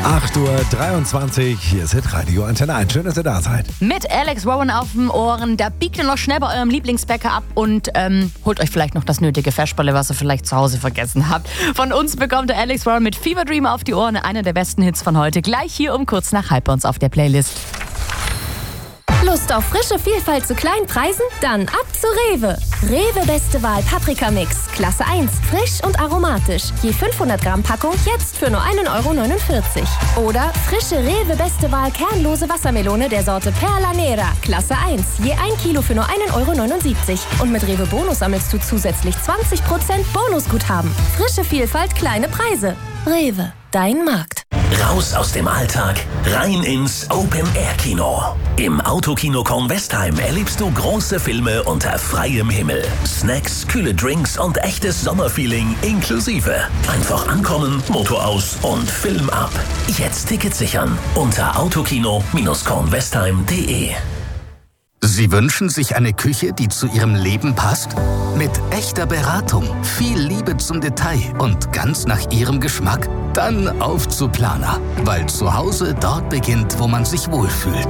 8:23 Uhr, hier ist Hitradio Antenne 1. Schön, dass ihr da seid. Mit Alex Warren auf den Ohren, da biegt ihr noch schnell bei eurem Lieblingsbäcker ab und holt euch vielleicht noch das nötige Vesperle, was ihr vielleicht zu Hause vergessen habt. Von uns bekommt der Alex Warren mit Fever Dream auf die Ohren, einer der besten Hits von heute. Gleich hier um kurz nach halb bei uns auf der Playlist. Lust auf frische Vielfalt zu kleinen Preisen? Dann ab zu Rewe. Rewe Beste Wahl Paprika-Mix. Klasse 1. Frisch und aromatisch. Je 500 Gramm Packung jetzt für nur 1,49 €. Oder frische Rewe Beste Wahl kernlose Wassermelone der Sorte Perla Nera. Klasse 1. Je 1 Kilo für nur 1,79 €. Und mit Rewe Bonus sammelst du zusätzlich 20% Bonusguthaben. Frische Vielfalt, kleine Preise. Rewe, dein Markt. Raus aus dem Alltag, rein ins Open-Air-Kino. Im Autokino Kornwestheim erlebst du große Filme unter freiem Himmel. Snacks, kühle Drinks und echtes Sommerfeeling inklusive. Einfach ankommen, Motor aus und Film ab. Jetzt Tickets sichern unter autokino-kornwestheim.de. Sie wünschen sich eine Küche, die zu Ihrem Leben passt? Mit echter Beratung, viel Liebe zum Detail und ganz nach Ihrem Geschmack? Dann auf zu Planer, weil zu Hause dort beginnt, wo man sich wohlfühlt.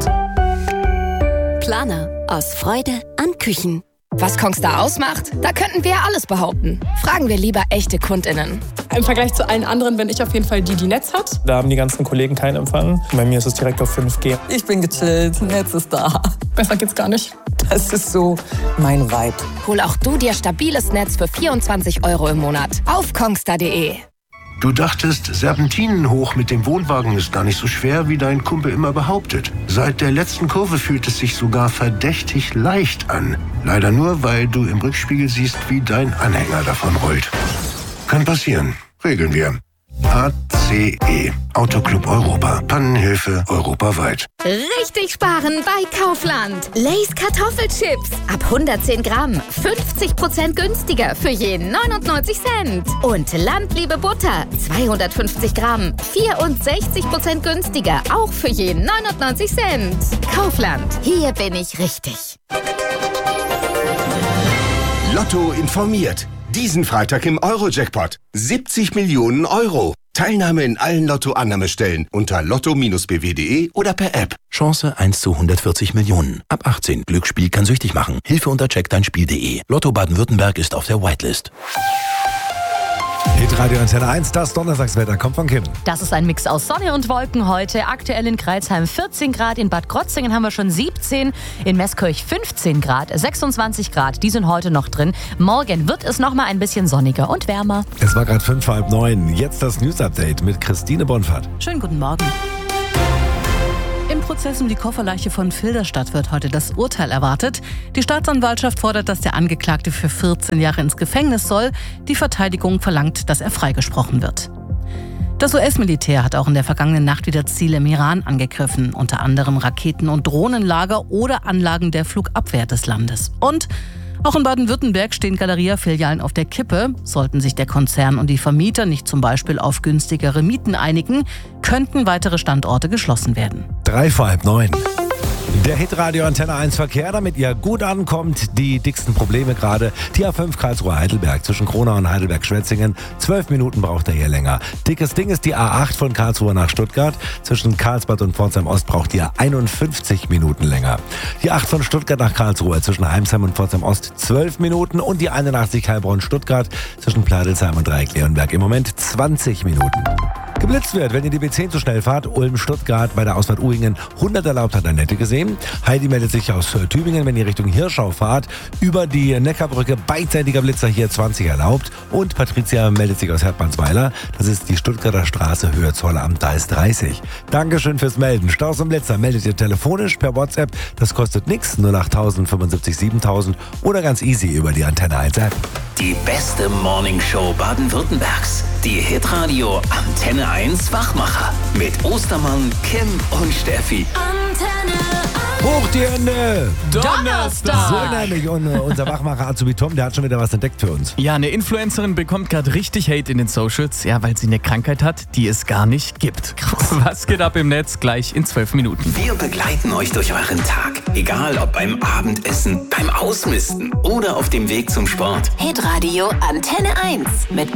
Planer. Aus Freude an Küchen. Was Kongstar ausmacht? Da könnten wir ja alles behaupten. Fragen wir lieber echte KundInnen. Im Vergleich zu allen anderen bin ich auf jeden Fall die Netz hat. Da haben die ganzen Kollegen keinen Empfang. Bei mir ist es direkt auf 5G. Ich bin gechillt, Netz ist da. Besser geht's gar nicht. Das ist so mein Vibe. Hol auch du dir stabiles Netz für 24 € im Monat. Auf kongstar.de. Du dachtest, Serpentinen hoch mit dem Wohnwagen ist gar nicht so schwer, wie dein Kumpel immer behauptet. Seit der letzten Kurve fühlt es sich sogar verdächtig leicht an. Leider nur, weil du im Rückspiegel siehst, wie dein Anhänger davon rollt. Kann passieren. Regeln wir. ACE. Autoclub Europa. Pannenhilfe europaweit. Richtig sparen bei Kaufland. Lay's Kartoffelchips. Ab 110 Gramm. 50% günstiger für je 99 Cent. Und Landliebe Butter. 250 Gramm. 64% günstiger. Auch für je 99 Cent. Kaufland. Hier bin ich richtig. Lotto informiert. Diesen Freitag im Euro-Jackpot. 70 Millionen €. Teilnahme in allen Lotto-Annahmestellen unter lotto-bw.de oder per App. Chance 1 zu 140 Millionen. Ab 18. Glücksspiel kann süchtig machen. Hilfe unter checkdeinspiel.de. Lotto Baden-Württemberg ist auf der Whitelist. Hitradio Antenne 1, das Donnerstagswetter kommt von Kim. Das ist ein Mix aus Sonne und Wolken heute. Aktuell in Crailsheim 14 Grad, in Bad Krotzingen haben wir schon 17, in Meßkirch 15 Grad, 26 Grad, die sind heute noch drin. Morgen wird es nochmal ein bisschen sonniger und wärmer. Es war gerade 5, halb 9. Jetzt das News-Update mit Christine Bonfart. Schönen guten Morgen. Im Prozess um die Kofferleiche von Filderstadt wird heute das Urteil erwartet. Die Staatsanwaltschaft fordert, dass der Angeklagte für 14 Jahre ins Gefängnis soll. Die Verteidigung verlangt, dass er freigesprochen wird. Das US-Militär hat auch in der vergangenen Nacht wieder Ziele im Iran angegriffen, unter anderem Raketen- und Drohnenlager oder Anlagen der Flugabwehr des Landes. Und auch in Baden-Württemberg stehen Galeria-Filialen auf der Kippe. Sollten sich der Konzern und die Vermieter nicht zum Beispiel auf günstigere Mieten einigen, könnten weitere Standorte geschlossen werden. 3 vor halb 9. Der Hitradio Antenne 1 Verkehr, damit ihr gut ankommt. Die dicksten Probleme gerade. Die A5 Karlsruhe-Heidelberg zwischen Kronau und Heidelberg-Schwetzingen. 12 Minuten braucht er hier länger. Dickes Ding ist die A8 von Karlsruhe nach Stuttgart. Zwischen Karlsbad und Pforzheim-Ost braucht ihr 51 Minuten länger. Die 8 von Stuttgart nach Karlsruhe zwischen Heimsheim und Pforzheim-Ost 12 Minuten. Und die 81 Heilbronn-Stuttgart zwischen Pladelsheim und Dreieck-Leonberg im Moment 20 Minuten. Geblitzt wird, wenn ihr die B10 zu schnell fahrt. Ulm-Stuttgart bei der Ausfahrt Uhingen 100 erlaubt, hat Annette gesehen. Heidi meldet sich aus Tübingen, wenn ihr Richtung Hirschau fahrt. Über die Neckarbrücke beidseitiger Blitzer hier 20 erlaubt. Und Patricia meldet sich aus Hertmannsweiler. Das ist die Stuttgarter Straße, Höhe Zollamt, da ist 30. Dankeschön fürs Melden. Staus und Blitzer meldet ihr telefonisch per WhatsApp. Das kostet nichts, 08000 75 7000 oder ganz easy über die Antenne 1 App. Die beste Morningshow Baden-Württembergs. Die Hitradio Antenne 1 Wachmacher. Mit Ostermann, Kim und Steffi. Hoch die Hände! Donnerstag! So nämlich. Und unser Wachmacher Azubi Tom, der hat schon wieder was entdeckt für uns. Ja, eine Influencerin bekommt gerade richtig Hate in den Socials, ja, weil sie eine Krankheit hat, die es gar nicht gibt. Krass. Was geht ab im Netz? Gleich in 12 Minuten. Wir begleiten euch durch euren Tag. Egal ob beim Abendessen, beim Ausmisten oder auf dem Weg zum Sport. Hitradio Antenne 1 mit